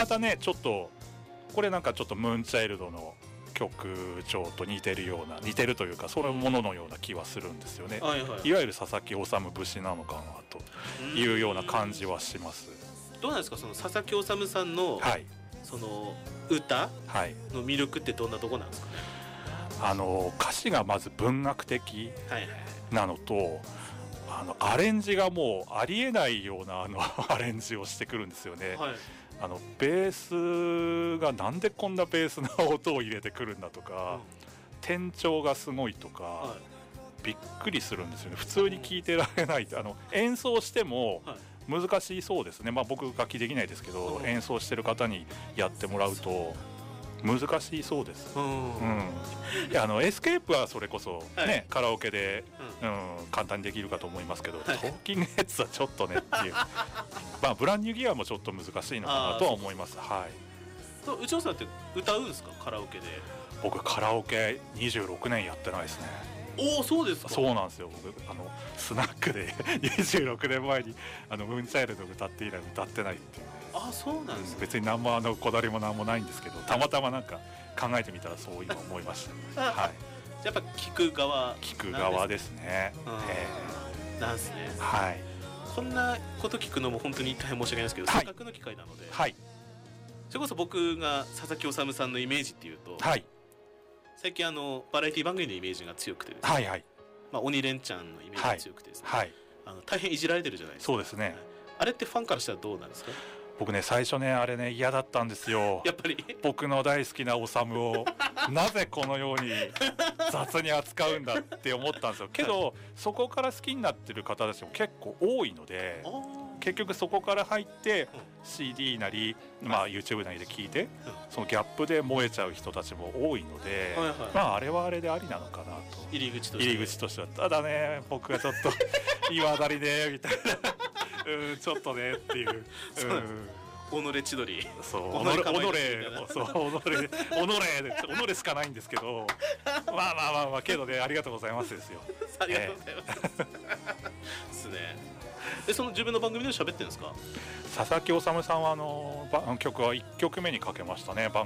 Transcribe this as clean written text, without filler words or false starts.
またねちょっとこれなんかちょっとムーンチャイルドの曲調と似てるというかそういうもののような気はするんですよね、 はいはい、 いわゆる佐々木修節なのかなというような感じはします。 どうなんですかその佐々木修さんの、 はい、 その歌の魅力ってどんなとこなんですかね。 歌詞がまず文学的なのと、 はいはい、 アレンジがもうありえないようなアレンジをしてくるんですよね、 はい、 ベースがなんでこんなベースの音を入れてくるんだとか、転調がすごいとか、はい、びっくりするんですよね。普通に聴いてられない演奏しても難しそうですね、まあ、僕楽器できないですけど、演奏してる方にやってもらうと難しそうです、エスケープはそれこそ、ね、はい、カラオケで、簡単にできるかと思いますけど、はい、トーキングヘッズはちょっとねっていうまあブランニューギアもちょっと難しいのかなとは思います。はい、 内尾さんって歌うんですかカラオケで。 僕カラオケ26年やってないですね。 おお、そうですか。 そうなんですよ。僕スナックで26年前にムーンチャイルド歌って以来歌ってないっていう、ね、 あ、そうなんですね、 別に何もこだわりも何もないんですけど、たまたまなんか考えてみたらそう今思いましたはい、 やっぱ聞く側ですね。 なんですね。 はい、 こんなこと聞くのも本当に大変申し訳ないですけど、せっかくの機会なので、はい、それこそ僕が佐々木修さんのイメージっていうと、はい、最近バラエティ番組のイメージが強くてですね、はいはい、まあ、鬼レンチャンのイメージが強くてですね、はいはい、大変いじられてるじゃないですか。 そうですね、 あれってファンからしたらどうなんですか。 僕ね最初ねあれね嫌だったんですよ。 やっぱり僕の大好きな修をなぜこのように雑に扱うんだって思ったんですよけど、そこから好きになってる方たちも結構多いので、結局そこから入って、CD なり、まあ、YouTube なりで聞いて、そのギャップで燃えちゃう人たちも多いので、まああれはあれでありなのかなと。入り口としては。ただね僕がちょっと言い渡りでみたいなちょっとねっていう。 己千鳥、 そう己しかないんですけどまあけどねありがとうございますですよ。 ありがとうございますですね。その自分の番組で喋ってるんですか。 佐々木修さんは曲は1曲目にかけましたね。